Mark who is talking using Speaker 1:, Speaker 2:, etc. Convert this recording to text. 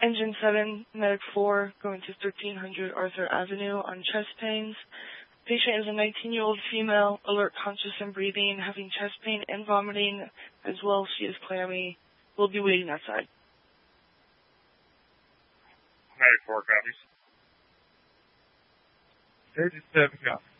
Speaker 1: Engine 7, Medic 4, going to 1300 Arthur Avenue on chest pains. Patient is a 19-year-old female, alert, conscious, and breathing, having chest pain and vomiting as well. She is clammy. We'll be waiting outside.
Speaker 2: Medic 4 copies. 37 copies.